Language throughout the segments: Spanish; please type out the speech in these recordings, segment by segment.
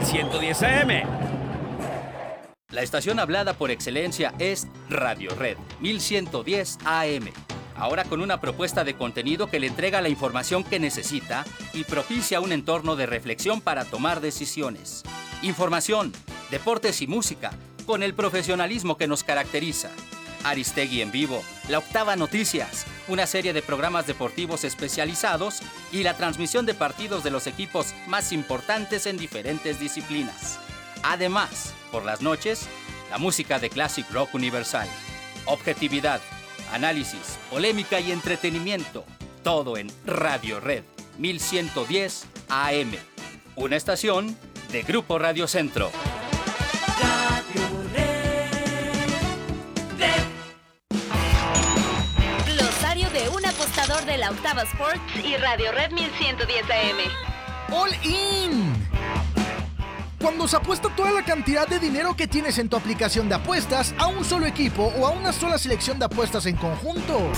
1110 AM. La estación hablada por excelencia es Radio Red 1110 AM. Ahora con una propuesta de contenido que le entrega la información que necesita y propicia un entorno de reflexión para tomar decisiones. Información, deportes y música, con el profesionalismo que nos caracteriza. Aristegui en vivo, La Octava Noticias, una serie de programas deportivos especializados y la transmisión de partidos de los equipos más importantes en diferentes disciplinas. Además, por las noches, la música de Classic Rock Universal. Objetividad, análisis, polémica y entretenimiento. Todo en Radio Red 1110 AM. Una estación de Grupo Radio Centro. Glosario de un apostador de la Octava Sports y Radio Red 1110 AM. All in. Cuando se apuesta toda la cantidad de dinero que tienes en tu aplicación de apuestas a un solo equipo o a una sola selección de apuestas en conjunto.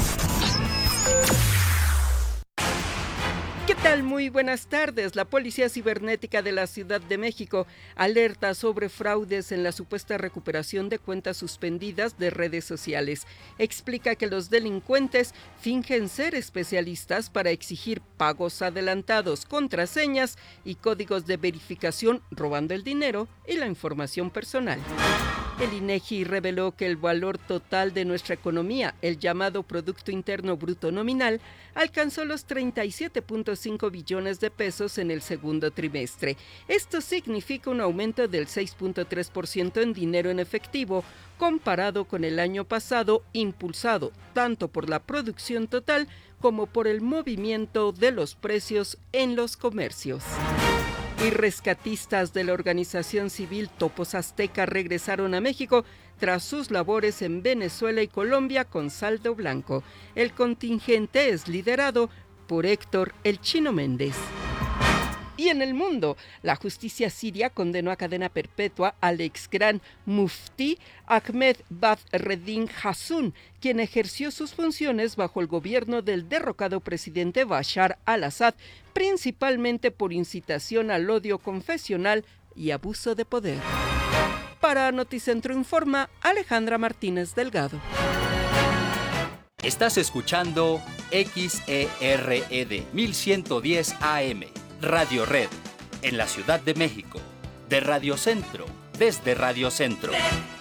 ¿Qué tal? Muy buenas tardes. La Policía Cibernética de la Ciudad de México alerta sobre fraudes en la supuesta recuperación de cuentas suspendidas de redes sociales. Explica que los delincuentes fingen ser especialistas para exigir pagos adelantados, contraseñas y códigos de verificación, robando el dinero y la información personal. El INEGI reveló que el valor total de nuestra economía, el llamado Producto Interno Bruto Nominal, alcanzó los 37.5 billones de pesos en el segundo trimestre. Esto significa un aumento del 6.3% en dinero en efectivo comparado con el año pasado, impulsado tanto por la producción total como por el movimiento de los precios en los comercios. Y rescatistas de la organización civil Topos Azteca regresaron a México tras sus labores en Venezuela y Colombia con saldo blanco. El contingente es liderado por Héctor El Chino Méndez. Y en el mundo, la justicia siria condenó a cadena perpetua al ex gran muftí Ahmed Badreddin Hassun, quien ejerció sus funciones bajo el gobierno del derrocado presidente Bashar al-Assad, principalmente por incitación al odio confesional y abuso de poder. Para Noticentro Informa, Alejandra Martínez Delgado. Estás escuchando XERED 1110 AM. Radio Red, en la Ciudad de México, de Radio Centro, desde Radio Centro.